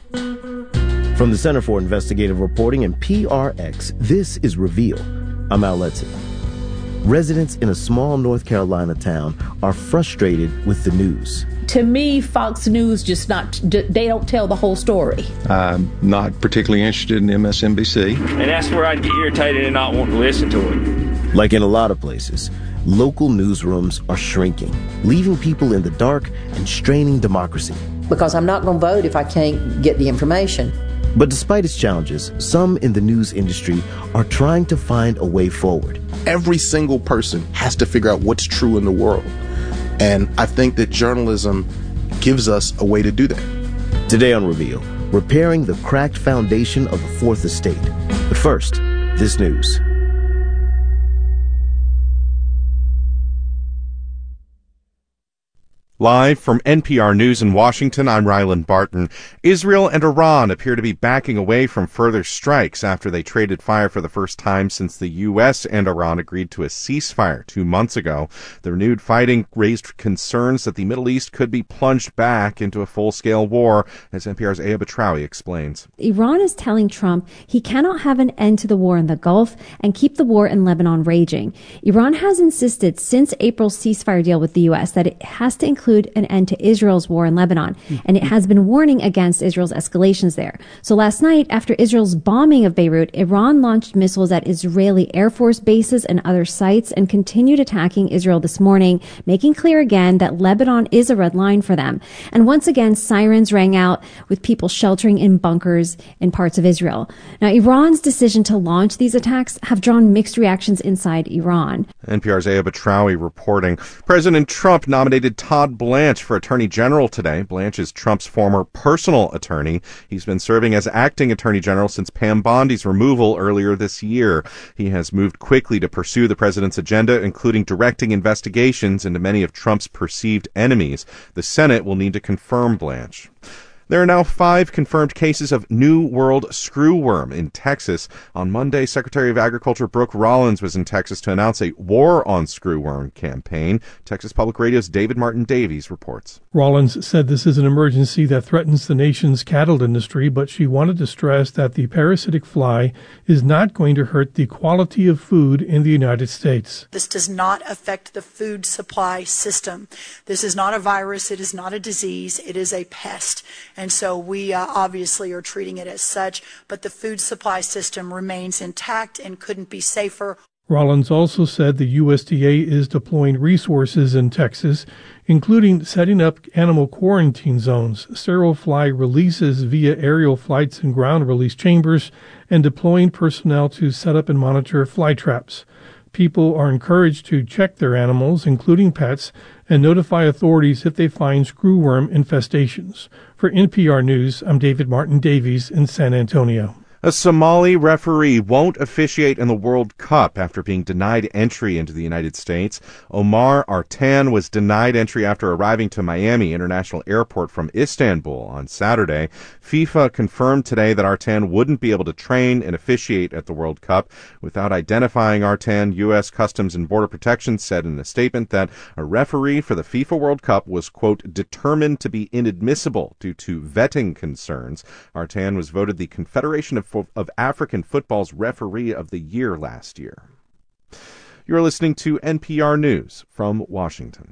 From the Center for Investigative Reporting and PRX, this is Reveal. I'm Al Letson. Residents in a small North Carolina town are frustrated with the news. To me, Fox News they don't tell the whole story. I'm not particularly interested in MSNBC. And that's where I'd get irritated and not want to listen to it. Like in a lot of places, local newsrooms are shrinking, leaving people in the dark and straining democracy. Because I'm not going to vote if I can't get the information. But despite its challenges, some in the news industry are trying to find a way forward. Every single person has to figure out what's true in the world. And I think that journalism gives us a way to do that. Today on Reveal, repairing the cracked foundation of the Fourth Estate. But first, this news. Live from NPR News in Washington, I'm Ryland Barton. Israel and Iran appear to be backing away from further strikes after they traded fire for the first time since the U.S. and Iran agreed to a ceasefire 2 months ago. The renewed fighting raised concerns that the Middle East could be plunged back into a full-scale war, as NPR's Aya Batrawi explains. Iran is telling Trump he cannot have an end to the war in the Gulf and keep the war in Lebanon raging. Iran has insisted since April's ceasefire deal with the U.S. that it has to include an end to Israel's war in Lebanon, and it has been warning against Israel's escalations there. So last night, after Israel's bombing of Beirut, Iran launched missiles at Israeli Air Force bases and other sites and continued attacking Israel this morning, making clear again that Lebanon is a red line for them. And once again, sirens rang out with people sheltering in bunkers in parts of Israel. Now, Iran's decision to launch these attacks have drawn mixed reactions inside Iran. NPR's Aya Batrawi reporting. President Trump nominated Todd Blanche for Attorney General today. Blanche is Trump's former personal attorney. He's been serving as acting Attorney General since Pam Bondi's removal earlier this year. He has moved quickly to pursue the president's agenda, including directing investigations into many of Trump's perceived enemies. The Senate will need to confirm Blanche. There are now 5 confirmed cases of New World screwworm in Texas. On Monday, Secretary of Agriculture Brooke Rollins was in Texas to announce a War on Screwworm campaign. Texas Public Radio's David Martin Davies reports. Rollins said this is an emergency that threatens the nation's cattle industry, but she wanted to stress that the parasitic fly is not going to hurt the quality of food in the United States. This does not affect the food supply system. This is not a virus. It is not a disease. It is a pest. And so we obviously are treating it as such, but the food supply system remains intact and couldn't be safer. Rollins also said the USDA is deploying resources in Texas, including setting up animal quarantine zones, sterile fly releases via aerial flights and ground release chambers, and deploying personnel to set up and monitor fly traps. People are encouraged to check their animals, including pets, and notify authorities if they find screwworm infestations. For NPR News, I'm David Martin Davies in San Antonio. A Somali referee won't officiate in the World Cup after being denied entry into the United States. Omar Artan was denied entry after arriving to Miami International Airport from Istanbul on Saturday. FIFA confirmed today that Artan wouldn't be able to train and officiate at the World Cup. Without identifying Artan, U.S. Customs and Border Protection said in a statement that a referee for the FIFA World Cup was, quote, determined to be inadmissible due to vetting concerns. Artan was voted the Confederation of African Football's Referee of the Year last year. You're listening to NPR News from Washington.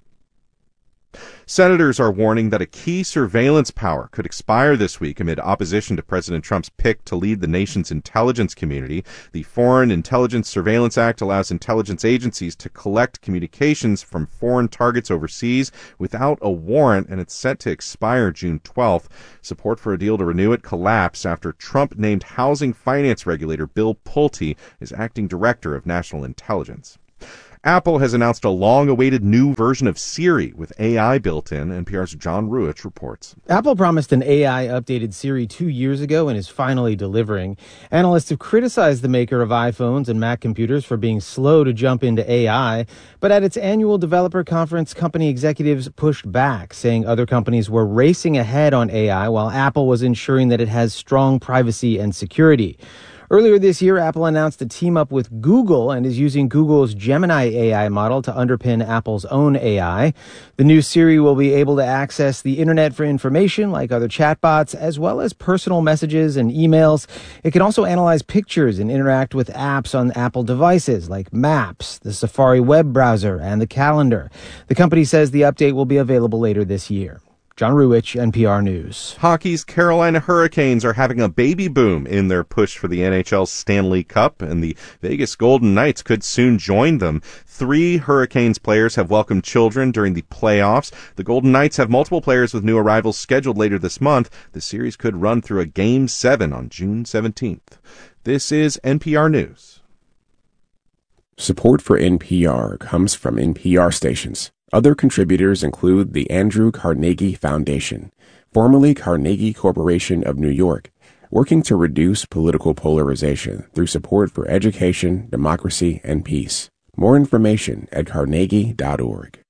Senators are warning that a key surveillance power could expire this week amid opposition to President Trump's pick to lead the nation's intelligence community. The Foreign Intelligence Surveillance Act allows intelligence agencies to collect communications from foreign targets overseas without a warrant, and it's set to expire June 12th. Support for a deal to renew it collapsed after Trump named housing finance regulator Bill Pulte as acting director of national intelligence. Apple has announced a long-awaited new version of Siri with AI built in. NPR's John Ruich reports. Apple promised an AI-updated Siri 2 years ago and is finally delivering. Analysts have criticized the maker of iPhones and Mac computers for being slow to jump into AI, but at its annual developer conference, company executives pushed back, saying other companies were racing ahead on AI while Apple was ensuring that it has strong privacy and security. Earlier this year, Apple announced a team-up with Google and is using Google's Gemini AI model to underpin Apple's own AI. The new Siri will be able to access the internet for information like other chatbots, as well as personal messages and emails. It can also analyze pictures and interact with apps on Apple devices like Maps, the Safari web browser, and the calendar. The company says the update will be available later this year. John Ruwich, NPR News. Hockey's Carolina Hurricanes are having a baby boom in their push for the NHL's Stanley Cup, and the Vegas Golden Knights could soon join them. 3 Hurricanes players have welcomed children during the playoffs. The Golden Knights have multiple players with new arrivals scheduled later this month. The series could run through a Game 7 on June 17th. This is NPR News. Support for NPR comes from NPR stations. Other contributors include the Andrew Carnegie Foundation, formerly Carnegie Corporation of New York, working to reduce political polarization through support for education, democracy, and peace. More information at carnegie.org.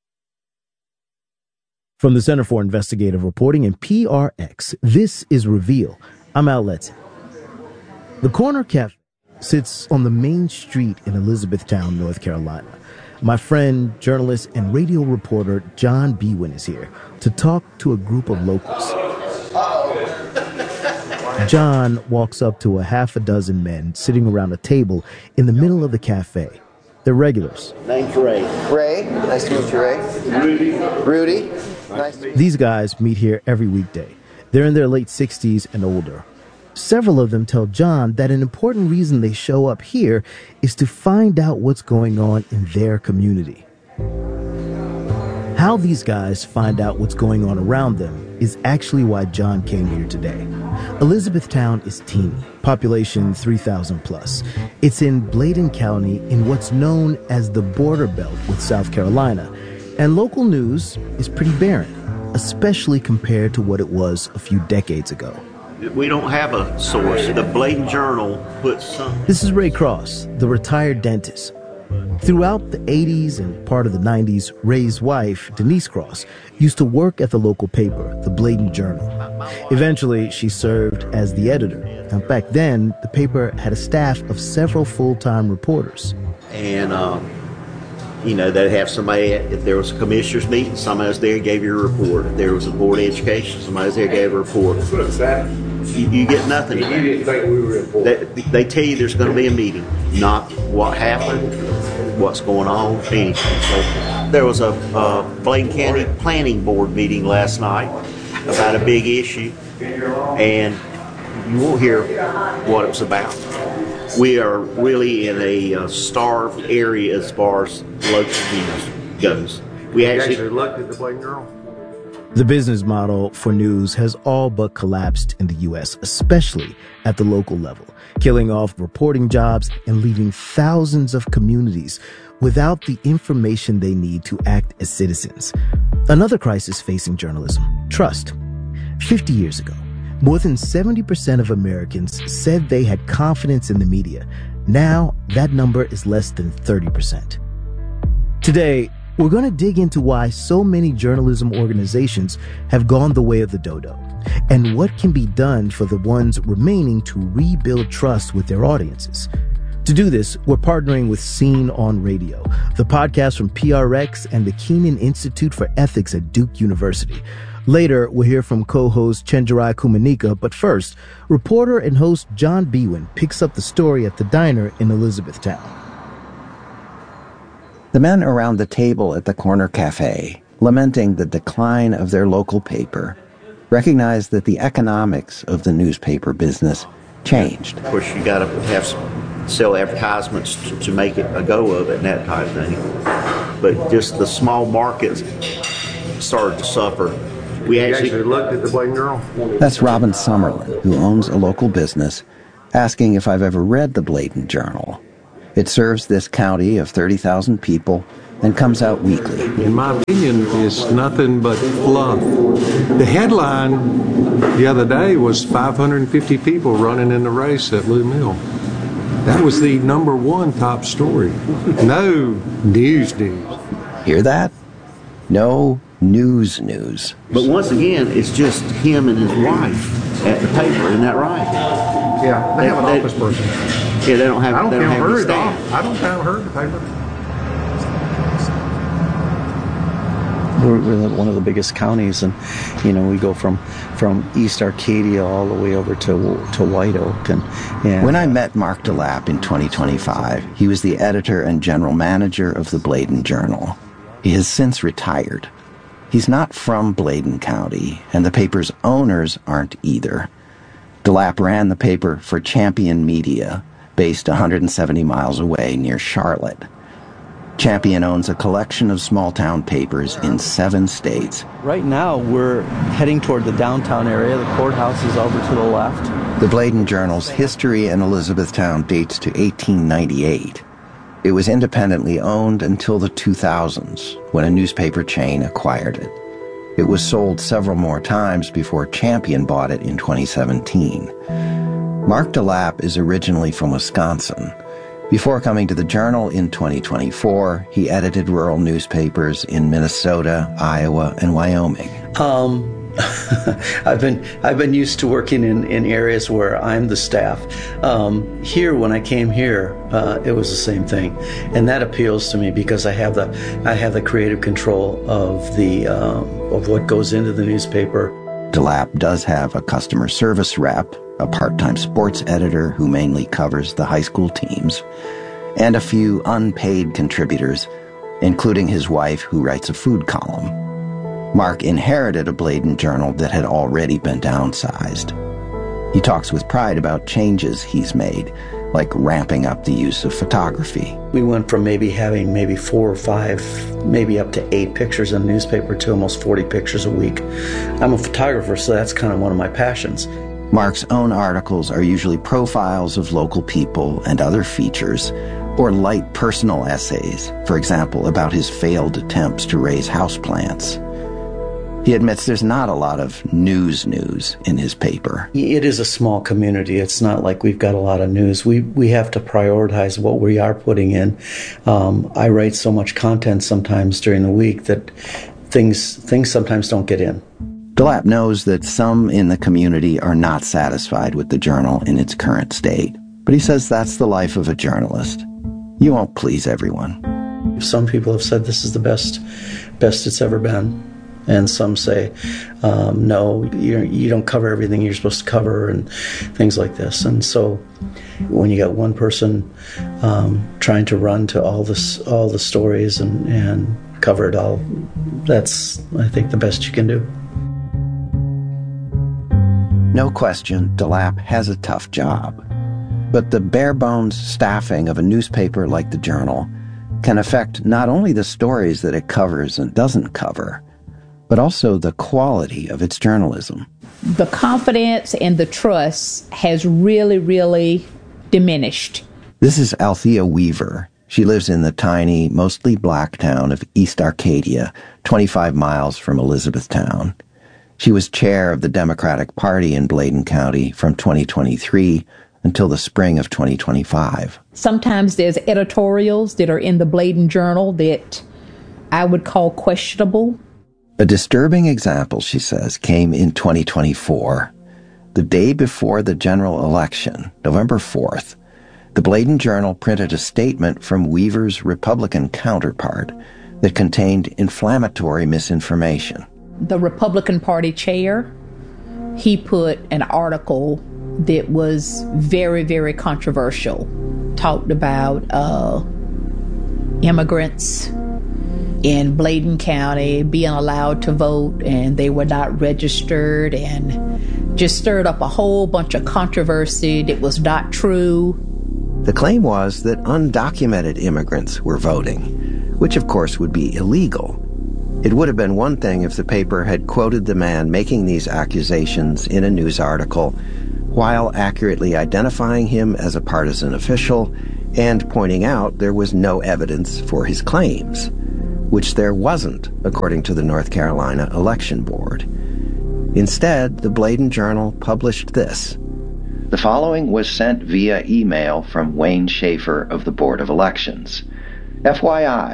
From the Center for Investigative Reporting and PRX, this is Reveal. I'm Al Letson. The Corner Cafe sits on the main street in Elizabethtown, North Carolina. My friend, journalist, and radio reporter John Biewen is here to talk to a group of locals. John walks up to a half a dozen men sitting around a table in the middle of the cafe. They're regulars. Name's Ray. Ray, nice to meet you, Ray. Rudy, nice to meet you. These guys meet here every weekday. They're in their late 60s and older. Several of them tell John that an important reason they show up here is to find out what's going on in their community. How these guys find out what's going on around them is actually why John came here today. Elizabethtown is teeny, population 3,000 plus. It's in Bladen County in what's known as the border belt with South Carolina. And local news is pretty barren, especially compared to what it was a few decades ago. We don't have a source. The Bladen Journal puts some. This is Ray Cross, the retired dentist. Throughout the 80s and part of the 90s, Ray's wife, Denise Cross, used to work at the local paper, the Bladen Journal. Eventually, she served as the editor. Now, back then, the paper had a staff of several full-time reporters. And, they'd have somebody, if there was a commissioner's meeting, somebody was there, gave you a report. If there was a board of education, somebody was there, gave a report. You get nothing. You didn't think we were important. They tell you there's going to be a meeting, not what happened, what's going on, anything. So there was a Bladen County Planning Board meeting last night about a big issue, and you won't hear what it was about. We are really in a starved area as far as local news goes. We actually looked at the Bladen Journal. The business model for news has all but collapsed in the U.S., especially at the local level, killing off reporting jobs and leaving thousands of communities without the information they need to act as citizens. Another crisis facing journalism, trust. 50 years ago, more than 70% of Americans said they had confidence in the media. Now, that number is less than 30%. Today, we're going to dig into why so many journalism organizations have gone the way of the dodo, and what can be done for the ones remaining to rebuild trust with their audiences. To do this, we're partnering with Scene on Radio, the podcast from PRX and the Kenan Institute for Ethics at Duke University. Later, we'll hear from co-host Chenjerai Kumanyika, but first, reporter and host John Biewen picks up the story at the diner in Elizabethtown. The men around the table at the corner cafe, lamenting the decline of their local paper, recognized that the economics of the newspaper business changed. Of course, you got to sell advertisements to make it a go of it and that type of thing. But just the small markets started to suffer. We actually looked at the Bladen Journal. That's Robin Summerlin, who owns a local business, asking if I've ever read the Bladen Journal. It serves this county of 30,000 people and comes out weekly. In my opinion, it's nothing but fluff. The headline the other day was 550 people running in the race at Lou Mill. That was the number one top story. No news. Hear that? No news. But once again, it's just him and his wife. at the paper. Isn't that right? Yeah, they have an office person. Yeah, they don't have. I don't they don't count have her any at all. staff. I don't count her at the paper. We're one of the biggest counties, and we go from East Arcadia all the way over to White Oak. And when I met Mark DeLapp in 2025, he was the editor and general manager of the Bladen Journal. He has since retired. He's not from Bladen County, and the paper's owners aren't either. DeLapp ran the paper for Champion Media, based 170 miles away near Charlotte. Champion owns a collection of small-town papers in 7 states. Right now, we're heading toward the downtown area. The courthouse is over to the left. The Bladen Journal's history in Elizabethtown dates to 1898. It was independently owned until the 2000s, when a newspaper chain acquired it. It was sold several more times before Champion bought it in 2017. Mark DeLapp is originally from Wisconsin. Before coming to the Journal in 2024, he edited rural newspapers in Minnesota, Iowa, and Wyoming. I've been used to working in areas where I'm the staff. Here, when I came here, it was the same thing, and that appeals to me because I have the creative control of what goes into the newspaper. DeLapp does have a customer service rep, a part-time sports editor who mainly covers the high school teams, and a few unpaid contributors, including his wife who writes a food column. Mark inherited a Bladen Journal that had already been downsized. He talks with pride about changes he's made, like ramping up the use of photography. We went from having 4 or 5, maybe up to 8 pictures in the newspaper to almost 40 pictures a week. I'm a photographer, so that's kind of one of my passions. Mark's own articles are usually profiles of local people and other features, or light personal essays, for example, about his failed attempts to raise houseplants. He admits there's not a lot of news in his paper. It is a small community. It's not like we've got a lot of news. We have to prioritize what we are putting in. I write so much content sometimes during the week that things sometimes don't get in. DeLapp knows that some in the community are not satisfied with the Journal in its current state, but he says that's the life of a journalist. You won't please everyone. Some people have said this is the best it's ever been. And some say, no, you don't cover everything you're supposed to cover and things like this. And so when you got one person trying to run to all the stories and cover it all, that's, I think, the best you can do. No question, DeLapp has a tough job. But the bare-bones staffing of a newspaper like the Journal can affect not only the stories that it covers and doesn't cover, but also the quality of its journalism. The confidence and the trust has really, really diminished. This is Althea Weaver. She lives in the tiny, mostly black town of East Arcadia, 25 miles from Elizabethtown. She was chair of the Democratic Party in Bladen County from 2023 until the spring of 2025. Sometimes there's editorials that are in the Bladen Journal that I would call questionable. A disturbing example, she says, came in 2024. The day before the general election, November 4th, the Bladen Journal printed a statement from Weaver's Republican counterpart that contained inflammatory misinformation. The Republican Party chair, he put an article that was very, very controversial. Talked about immigrants in Bladen County being allowed to vote, and they were not registered, and just stirred up a whole bunch of controversy that was not true. The claim was that undocumented immigrants were voting, which of course would be illegal. It would have been one thing if the paper had quoted the man making these accusations in a news article while accurately identifying him as a partisan official and pointing out there was no evidence for his claims, which there wasn't, according to the North Carolina Election Board. Instead, the Bladen Journal published this. The following was sent via email from Wayne Schaefer of the Board of Elections. FYI,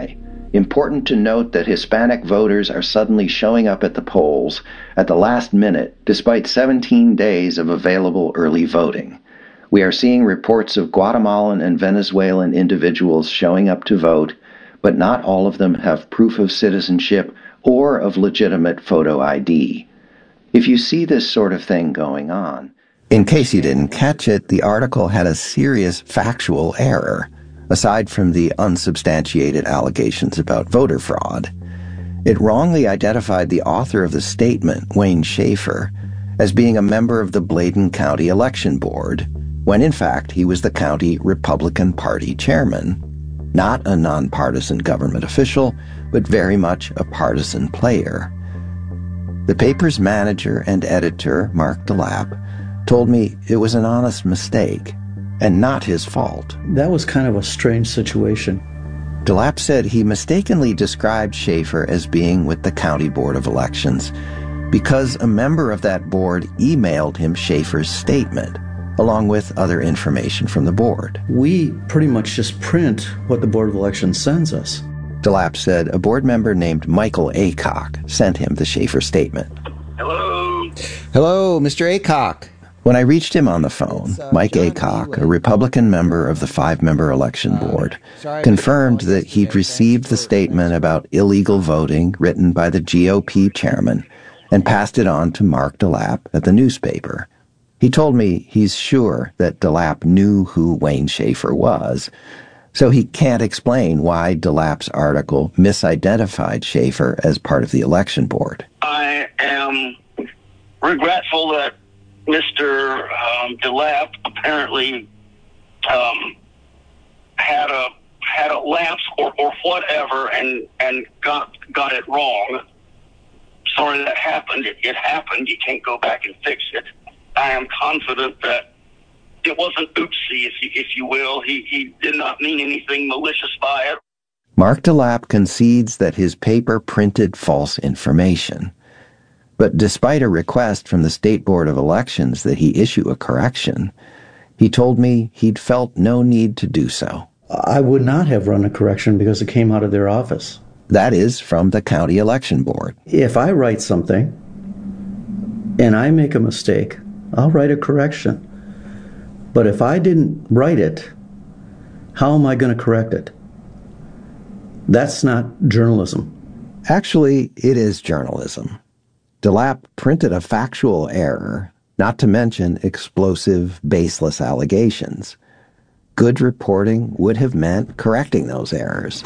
Important to note that Hispanic voters are suddenly showing up at the polls at the last minute, despite 17 days of available early voting. We are seeing reports of Guatemalan and Venezuelan individuals showing up to vote, but not all of them have proof of citizenship or of legitimate photo ID. If you see this sort of thing going on, in case you didn't catch it, the article had a serious factual error, aside from the unsubstantiated allegations about voter fraud. It wrongly identified the author of the statement, Wayne Schaefer, as being a member of the Bladen County Election Board, when in fact he was the county Republican Party chairman, not a nonpartisan government official, but very much a partisan player. The paper's manager and editor, Mark DeLapp, told me it was an honest mistake and not his fault. That was kind of a strange situation. DeLapp said he mistakenly described Schaefer as being with the County Board of Elections because a member of that board emailed him Schaefer's statement, along with other information from the board. We pretty much just print what the Board of Elections sends us. DeLapp said a board member named Michael Aycock sent him the Schaefer statement. Hello? Hello, Mr. Aycock. When I reached him on the phone, Mike Aycock, a Republican member of the 5-member election board, confirmed that he'd received the statement about illegal voting written by the GOP chairman and passed it on to Mark DeLapp at the newspaper. He told me he's sure that DeLapp knew who Wayne Schaefer was, so he can't explain why DeLapp's article misidentified Schaefer as part of the election board. I am regretful that Mr. DeLapp apparently had a lapse or whatever and got it wrong. Sorry that happened. It happened. You can't go back and fix it. I am confident that it wasn't oopsie, if you will. He did not mean anything malicious by it. Mark DeLapp concedes that his paper printed false information. But despite a request from the State Board of Elections that he issue a correction, he told me he'd felt no need to do so. I would not have run a correction because it came out of their office. That is from the County Election Board. If I write something and I make a mistake, I'll write a correction. But if I didn't write it, how am I going to correct it? That's not journalism. Actually, it is journalism. DeLapp printed a factual error, not to mention explosive, baseless allegations. Good reporting would have meant correcting those errors.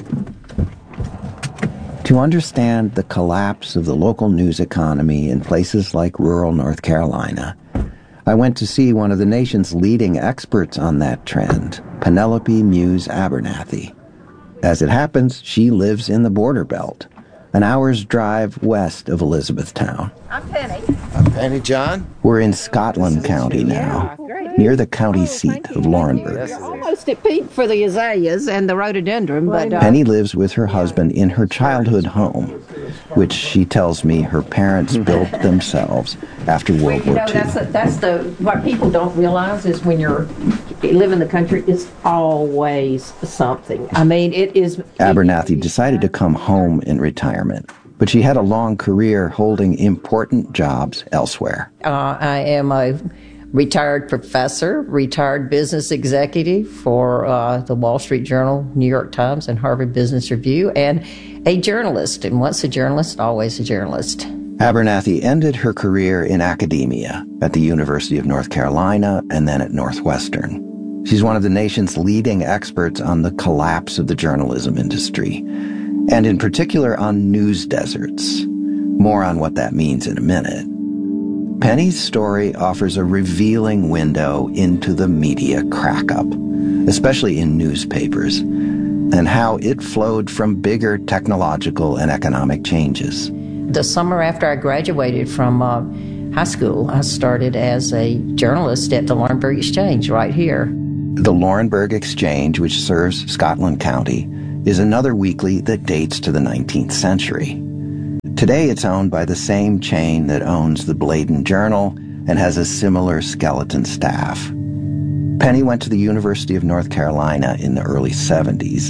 To understand the collapse of the local news economy in places like rural North Carolina, I went to see one of the nation's leading experts on that trend, Penelope Muse Abernathy. As it happens, she lives in the border belt, an hour's drive west of Elizabethtown. I'm Penny. I'm Penny, John. We're in Scotland County now, near the county seat of Laurinburg. You're almost at peak for the azaleas and the rhododendron, but... Penny lives with her husband in her childhood home, which she tells me her parents built themselves after World War II. What people don't realize is when you live in the country, it's always something. I mean, it is... Abernathy decided to come home in retirement, but she had a long career holding important jobs elsewhere. I am a retired professor, retired business executive for the Wall Street Journal, New York Times, and Harvard Business Review, and a journalist. And once a journalist, always a journalist. Abernathy ended her career in academia at the University of North Carolina and then at Northwestern. She's one of the nation's leading experts on the collapse of the journalism industry, and in particular on news deserts. More on what that means in a minute. Penny's story offers a revealing window into the media crack-up, especially in newspapers, and how it flowed from bigger technological and economic changes. The summer after I graduated from high school, I started as a journalist at the Laurinburg Exchange right here. The Laurinburg Exchange, which serves Scotland County, is another weekly that dates to the 19th century. Today it's owned by the same chain that owns the Bladen Journal and has a similar skeleton staff. Penny went to the University of North Carolina in the early 70s,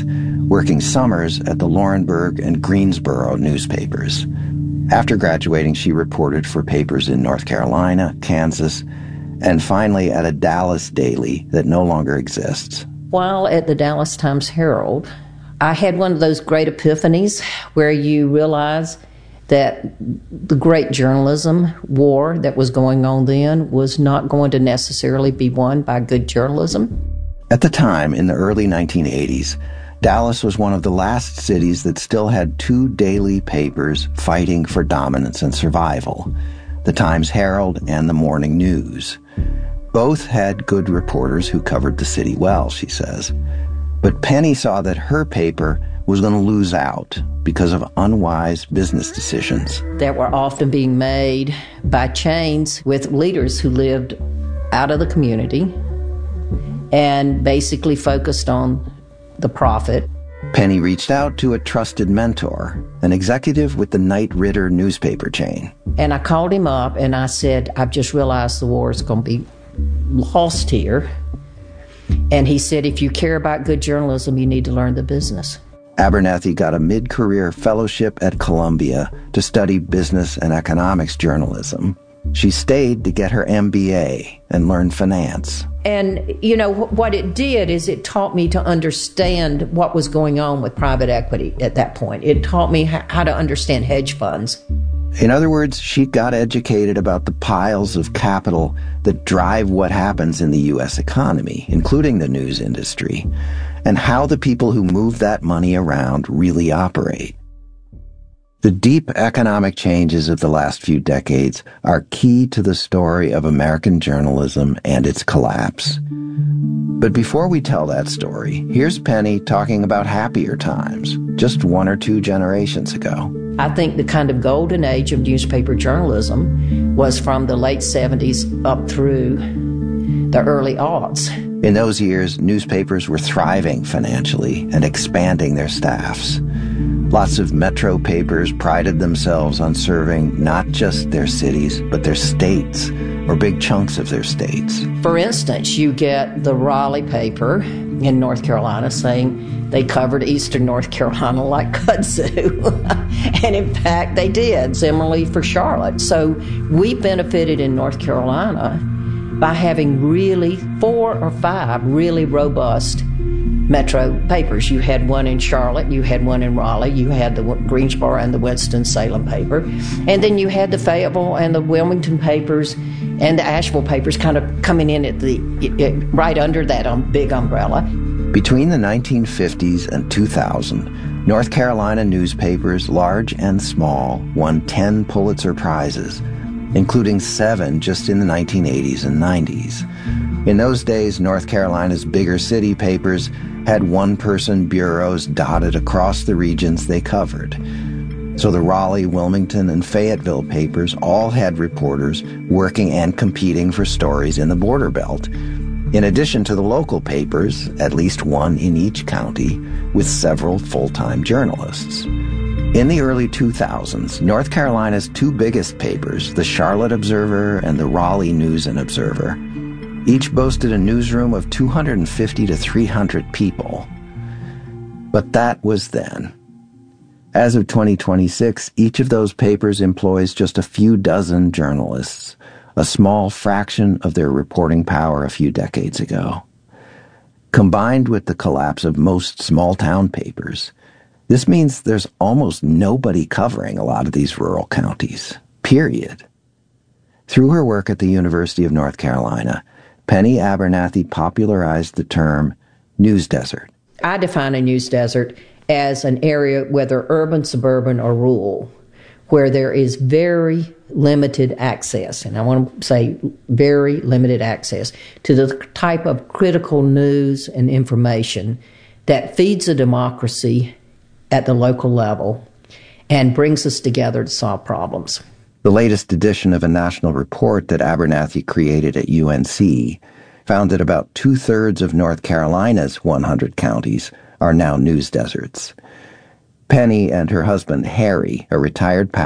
working summers at the Laurinburg and Greensboro newspapers. After graduating, she reported for papers in North Carolina, Kansas, and finally at a Dallas daily that no longer exists. While at the Dallas Times-Herald, I had one of those great epiphanies where you realize that the great journalism war that was going on then was not going to necessarily be won by good journalism. At the time, in the early 1980s, Dallas was one of the last cities that still had two daily papers fighting for dominance and survival, the Times-Herald and the Morning News. Both had good reporters who covered the city well, she says. But Penny saw that her paper was going to lose out because of unwise business decisions that were often being made by chains with leaders who lived out of the community and basically focused on the profit. Penny reached out to a trusted mentor, an executive with the Knight Ridder newspaper chain. And I called him up and I said, I've just realized the war is going to be lost here. And he said, if you care about good journalism, you need to learn the business. Abernathy got a mid-career fellowship at Columbia to study business and economics journalism. She stayed to get her MBA and learn finance. And, you know, what it did is it taught me to understand what was going on with private equity at that point. It taught me how to understand hedge funds. In other words, she got educated about the piles of capital that drive what happens in the U.S. economy, including the news industry, and how the people who move that money around really operate. The deep economic changes of the last few decades are key to the story of American journalism and its collapse. But before we tell that story, here's Penny talking about happier times, just 1 or 2 generations ago. I think the kind of golden age of newspaper journalism was from the late 70s up through the early aughts. In those years, newspapers were thriving financially and expanding their staffs. Lots of metro papers prided themselves on serving not just their cities, but their states, or big chunks of their states. For instance, you get the Raleigh paper in North Carolina saying they covered eastern North Carolina like kudzu. And in fact, they did. Similarly for Charlotte. So we benefited in North Carolina by having really 4 or 5 really robust metro papers. You had one in Charlotte, you had one in Raleigh, you had the Greensboro and the Winston-Salem paper, and then you had the Fayetteville and the Wilmington papers and the Asheville papers kind of coming in at the right under that big umbrella. Between the 1950s and 2000, North Carolina newspapers, large and small, won 10 Pulitzer Prizes, including 7 just in the 1980s and 90s. In those days, North Carolina's bigger city papers had one-person bureaus dotted across the regions they covered. So the Raleigh, Wilmington, and Fayetteville papers all had reporters working and competing for stories in the border belt, in addition to the local papers, at least one in each county, with several full-time journalists. In the early 2000s, North Carolina's 2 biggest papers, the Charlotte Observer and the Raleigh News and Observer, each boasted a newsroom of 250 to 300 people. But that was then. As of 2026, each of those papers employs just a few dozen journalists, a small fraction of their reporting power a few decades ago. Combined with the collapse of most small-town papers, this means there's almost nobody covering a lot of these rural counties, period. Through her work at the University of North Carolina, Penny Abernathy popularized the term news desert. I define a news desert as an area, whether urban, suburban, or rural, where there is very limited access, and I want to say very limited access, to the type of critical news and information that feeds a democracy at the local level and brings us together to solve problems. The latest edition of a national report that Abernathy created at UNC found that about 2/3 of North Carolina's 100 counties are now news deserts. Penny and her husband, Harry, a retired pastor,